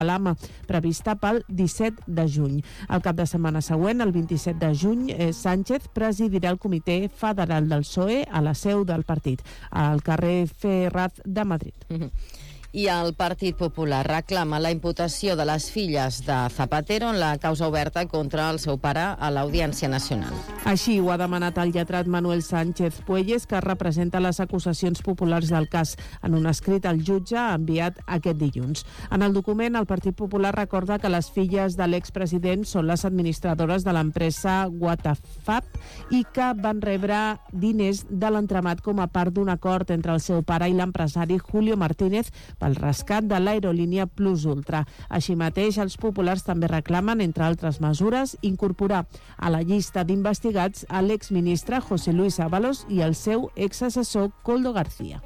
Lama, prevista pel 17 de juny. El cap de setmana següent, el 27 de juny, Sánchez presidirà el Comitè Federal del PSOE a la seu del partit, al carrer Ferraz de Madrid. I el Partit Popular reclama la imputació de les filles de Zapatero en la causa oberta contra el seu pare a l'Audiència Nacional. Així ho ha demanat el lletrat Manuel Sánchez Puelles, que representa les acusacions populars del cas. En un escrit, el jutge ha enviat aquest dilluns. En el document, el Partit Popular recorda que les filles de l'expresident són les administradores de l'empresa Guatafab i que van rebre diners de l'entramat com a part d'un acord entre el seu pare i l'empresari Julio Martínez pel rescat de l'aerolínia Plus Ultra. Així mateix, els populars també reclamen, entre altres mesures, incorporar a la llista d'investigats a l'exministre José Luis Ábalos i el seu exassessor Koldo García.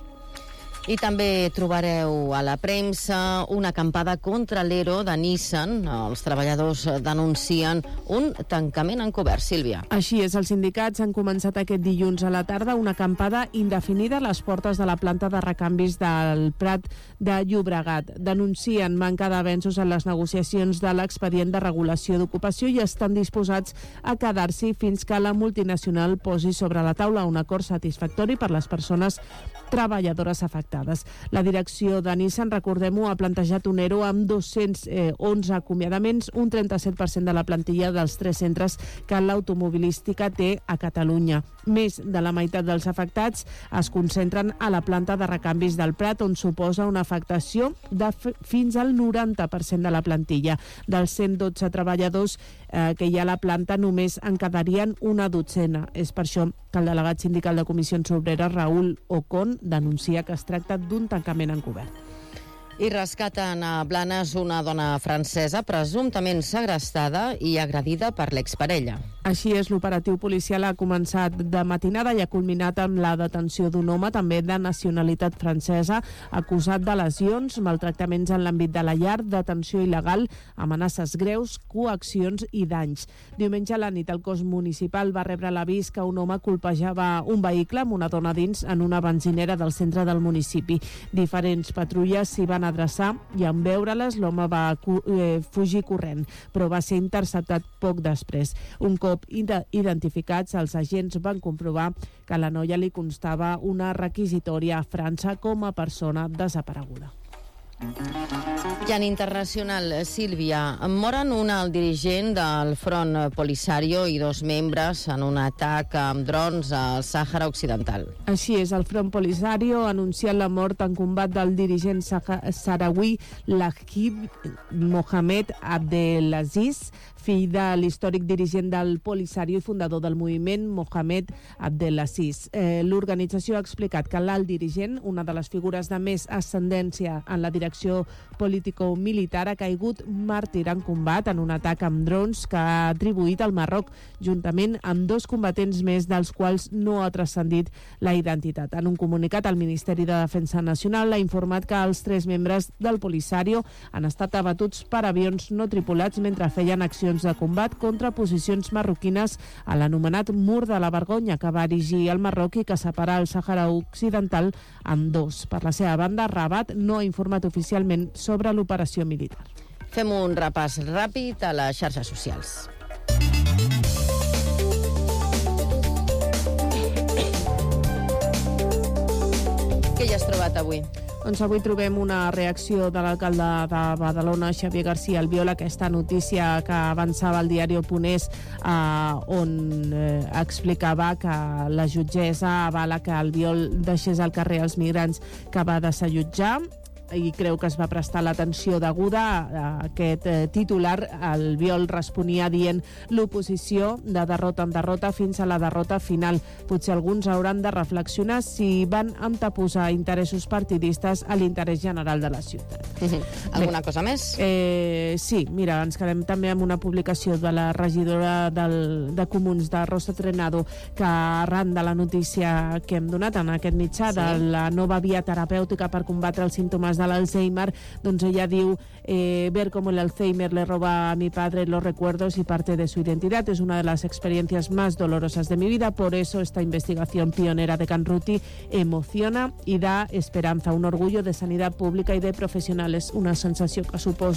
I també trobareu a la premsa una acampada contra l'ERO de Nissan. Els treballadors denuncien un tancament encobert. Sílvia. Així és, els sindicats han començat aquest dilluns a la tarda una acampada indefinida a les portes de la planta de recanvis del Prat de Llobregat. Denuncien manca d'avenços en les negociacions de l'expedient de regulació d'ocupació i estan disposats a quedar-s'hi fins que la multinacional posi sobre la taula un acord satisfactori per les persones treballadores afectades. La direcció de Nissan, recordem-ho, ha plantejat un ERO amb 211 acomiadaments, un 37% de la plantilla dels 3 centres que l'automobilística té a Catalunya. Més de la meitat dels afectats es concentren a la planta de recanvis del Prat, on suposa una afectació de fins al 90% de la plantilla. Dels 112 treballadors que hi ha a la planta, només en quedarien una dotzena. És per això que el delegat sindical de Comissions Obreres, Raúl Ocon, denuncia que es tracta d'un tancament encobert. I rescaten a Blanes una dona francesa presumptament segrestada i agredida per l'exparella. Així és, l'operatiu policial ha començat de matinada i ha culminat amb la detenció d'un home també de nacionalitat francesa acusat de lesions, maltractaments en l'àmbit de la llar, detenció il·legal, amenaces greus, coaccions i danys. Diumenge a la nit el cos municipal va rebre l'avís que un home colpejava un vehicle amb una dona dins en una benzinera del centre del municipi. Diferents patrulles s'hi van adreçar i en veure-les l'home va fugir corrent, però va ser interceptat poc després. Un cop identificats, els agents van comprovar que a la noia li constava una requisitòria a França com a persona desapareguda. I en internacional, Sílvia, moren un alt dirigent del Front Polisario i 2 membres en un atac amb drons al Sàhara Occidental. Així és, el Front Polisario ha anunciat la mort en combat del dirigent saharaui Laghib Mohamed Abdelaziz, fill de l'històric dirigent del Polisario i fundador del moviment Mohamed Abdelaziz. L'organització ha explicat que l'alt dirigent, una de les figures de més ascendència en la direcció político-militar, ha caigut màrtir en combat en un atac amb drons que ha atribuït al Marroc, juntament amb 2 combatents més, dels quals no ha transcendit la identitat. En un comunicat, el Ministeri de Defensa Nacional ha informat que els 3 membres del Polisario han estat abatuts per avions no tripulats mentre feien accions de combat contra posicions marroquines a l'anomenat Mur de la Vergonya, que va erigir el Marroc i que separa el Sàhara Occidental en 2. Per la seva banda, Rabat no ha informat oficialment sobre l'operació militar. Fem un repàs ràpid a les xarxes socials. Què hi has trobat avui? Doncs avui trobem una reacció de l'alcalde de Badalona, Xavier García Albiol, aquesta notícia que avançava el diari El Ponés, on explicava que la jutgessa avala que Albiol deixés al carrer els migrants que va desallotjar, i creu que es va prestar l'atenció deguda a aquest titular. Albiol responia dient: l'oposició de derrota en derrota fins a la derrota final. Potser alguns hauran de reflexionar si van anteposar interessos partidistes a l'interès general de la ciutat. Alguna cosa més? Sí, mira, ens quedem també amb una publicació de la regidora de Comuns, de Rosa Trenado, que arran de la notícia que hem donat en aquest mitjà de la nova via terapèutica per combatre els símptomes víctimes de l'Alzheimer, doncs ella diu ver cómo el Alzheimer le roba a mi padre los recuerdos y parte de su identidad. Es una de las experiencias más dolorosas de mi vida, por eso esta investigación pionera de Canruti emociona i da esperanza, un orgullo de sanitat pública i de professionals, una sensació que suposa